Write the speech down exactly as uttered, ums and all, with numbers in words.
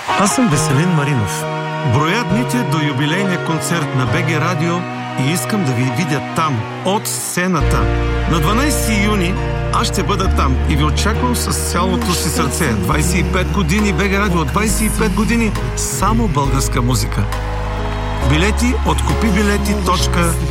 Аз съм Веселин Маринов. Броя дните до юбилейния концерт на БГ Радио и искам да ви видя там, от сцената. На дванайсети юни аз ще бъда там и ви очаквам с цялото си сърце. двайсет и пет години БГ Радио, двайсет и пет години само българска музика. Билети от купи билети точка